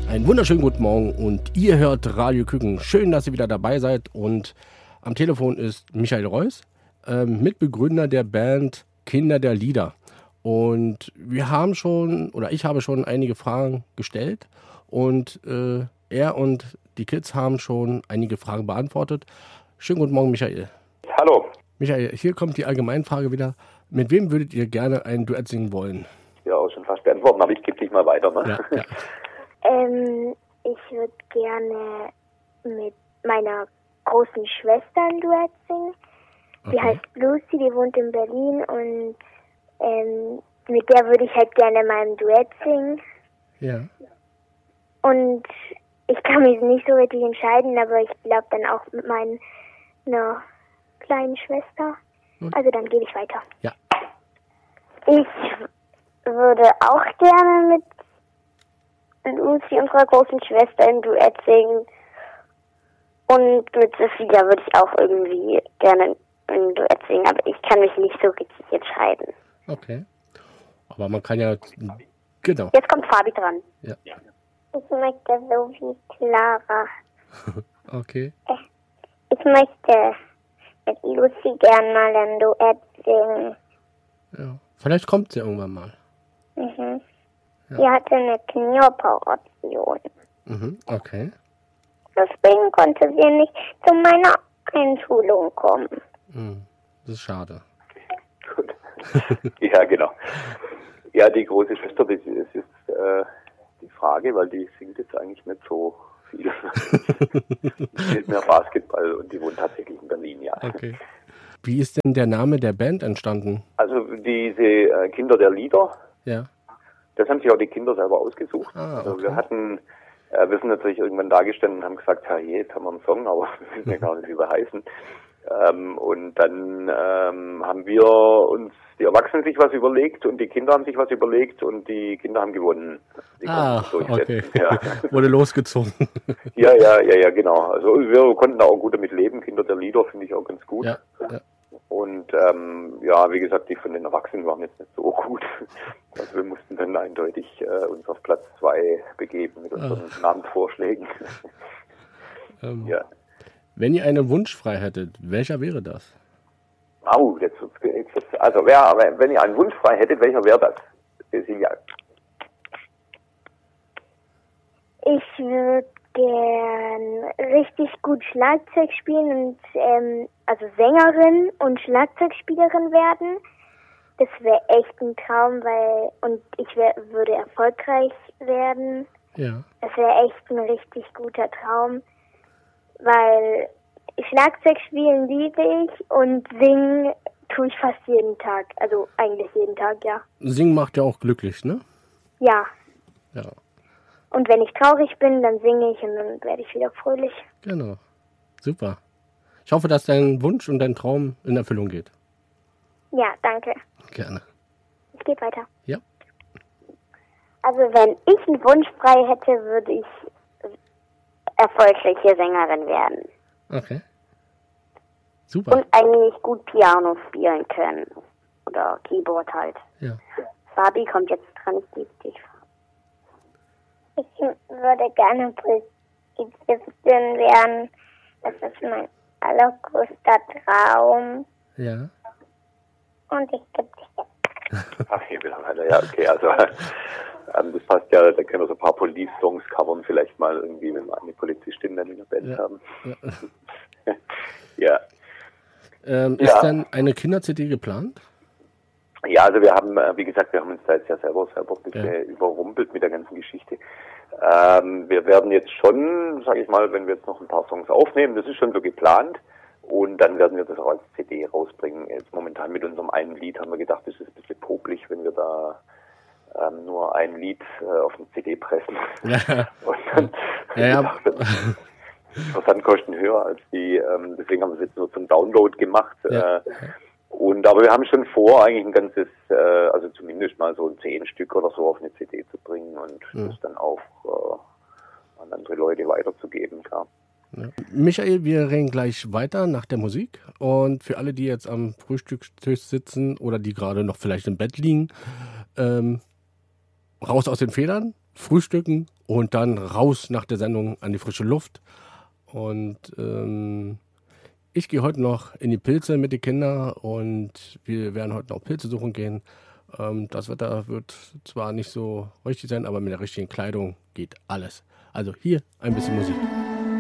Einen wunderschönen guten Morgen und ihr hört Radio Küken. Schön, dass ihr wieder dabei seid und am Telefon ist Michael Reuss, Mitbegründer der Band Kinder der Lieder. Und ich habe schon einige Fragen gestellt und er und die Kids haben schon einige Fragen beantwortet. Schönen guten Morgen, Michael. Hallo. Michael, hier kommt die Allgemeinfrage wieder. Mit wem würdet ihr gerne ein Duett singen wollen? Ja, schon fast beantworten, aber ich gebe dich mal weiter. Ne? Ja. Ich würde gerne mit meiner großen Schwester ein Duett singen. Die heißt Lucy, die wohnt in Berlin und mit der würde ich halt gerne mal ein Duett singen. Ja. Und ich kann mich nicht so richtig entscheiden, aber ich glaube dann auch mit meiner kleinen Schwester. Also dann gebe ich weiter. Ja. Ich würde auch gerne mit Lucy, unserer großen Schwester, ein Duett singen. Und mit Sophia würde ich auch irgendwie gerne ein Duett singen, aber ich kann mich nicht so richtig entscheiden. Okay. Aber man kann ja... Genau. Jetzt kommt Fabi dran. Ja. Ich möchte so wie Clara. Okay. Ich möchte mit Lucy gern mal ein Duett singen. Ja. Vielleicht kommt sie irgendwann mal. Mhm. Ja. Sie hatte eine Knieoperation. Okay. Deswegen konnte sie nicht zu meiner Einschulung kommen. Das ist schade. Gut. Ja, genau. Ja, die große Schwester, das ist die Frage, weil die singt jetzt eigentlich nicht so viel. Die spielt mehr Basketball und die wohnt tatsächlich in Berlin, ja. Okay. Wie ist denn der Name der Band entstanden? Also diese Kinder der Lieder, Ja. das haben sich auch die Kinder selber ausgesucht. Ah, okay. Also wir sind natürlich irgendwann da gestanden und haben gesagt, ja, jetzt haben wir einen Song, aber wir wissen ja gar nicht, wie wir heißen. Und dann haben wir uns, die Erwachsenen sich was überlegt und die Kinder haben sich was überlegt und die Kinder haben gewonnen. Die konnten sich Okay. durchsetzen, ja. Wurde losgezogen. Ja, genau. Also wir konnten da auch gut damit leben. Kinder der Lieder finde ich auch ganz gut. Ja. Und wie gesagt, die von den Erwachsenen waren jetzt nicht so gut. Also wir mussten dann eindeutig uns auf Platz 2 begeben mit unseren Namensvorschlägen. Ja. Wenn ihr einen Wunsch frei hättet, welcher wäre das? Also wenn ihr einen Wunsch frei hättet, welcher wäre das? Cecilia. Ich würde gern richtig gut Schlagzeug spielen und also Sängerin und Schlagzeugspielerin werden. Das wäre echt ein Traum, und ich würde erfolgreich werden. Ja. Das wäre echt ein richtig guter Traum, weil Schlagzeug spielen liebe ich und singen tue ich fast jeden Tag. Also eigentlich jeden Tag, ja. Singen macht ja auch glücklich, ne? Ja. Ja. Und wenn ich traurig bin, dann singe ich und dann werde ich wieder fröhlich. Genau. Super. Ich hoffe, dass dein Wunsch und dein Traum in Erfüllung geht. Ja, danke. Gerne. Es geht weiter. Ja. Also wenn ich einen Wunsch frei hätte, würde ich erfolgreiche Sängerin werden. Okay. Super. Und eigentlich gut Piano spielen können. Oder Keyboard halt. Ja. Fabi kommt jetzt dran, ich gebe dich. Ich würde gerne Polizistin werden. Das ist mein allergrößter Traum. Ja. Und ich gebe dich jetzt. Ach, hier wieder weiter. Ja, okay, also das passt ja, da können wir so ein paar Police-Songs covern, vielleicht mal irgendwie, wenn wir eine Polizistin dann in der Band haben. Ja. Ist dann eine Kinder-CD geplant? Ja, also wir haben, wie gesagt, wir haben uns da jetzt ja selber ein bisschen überrumpelt mit der ganzen Geschichte. Wir werden jetzt schon, sage ich mal, wenn wir jetzt noch ein paar Songs aufnehmen, das ist schon so geplant. Und dann werden wir das auch als CD rausbringen. Jetzt momentan mit unserem einen Lied haben wir gedacht, das ist ein bisschen popelig, wenn wir da nur ein Lied auf eine CD pressen. Ja. Und dann Ja. Versandkosten höher als die, deswegen haben wir es jetzt nur zum Download gemacht. Ja. Aber wir haben schon vor, eigentlich ein ganzes, also zumindest mal so 10 Stück oder so auf eine CD zu bringen und das dann auch an andere Leute weiterzugeben, klar. Ja. Michael, wir reden gleich weiter nach der Musik. Und für alle, die jetzt am Frühstückstisch sitzen oder die gerade noch vielleicht im Bett liegen, raus aus den Federn. frühstücken und dann raus nach der Sendung an die frische Luft. Und ich gehe heute noch in die Pilze mit den Kindern und wir werden heute noch Pilze suchen gehen. Das Wetter wird zwar nicht so richtig sein, aber mit der richtigen Kleidung geht alles. Also hier ein bisschen Musik.